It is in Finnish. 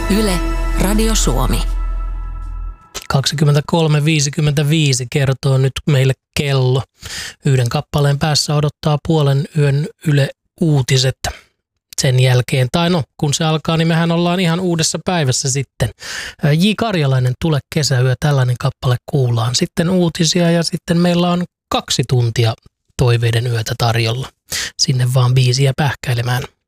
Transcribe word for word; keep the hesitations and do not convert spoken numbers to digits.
Yle, Radio Suomi. kaksikymmentäkolme viisikymmentäviisi kertoo nyt meille kello. Yhden kappaleen päässä odottaa puolen yön Yle Uutiset sen jälkeen. Tai no, kun se alkaa, niin mehän ollaan ihan uudessa päivässä sitten. J. Karjalainen, Tule kesäyö, tällainen kappale kuullaan. Sitten uutisia ja sitten meillä on kaksi tuntia toiveiden yötä tarjolla. Sinne vaan biisiä pähkäilemään.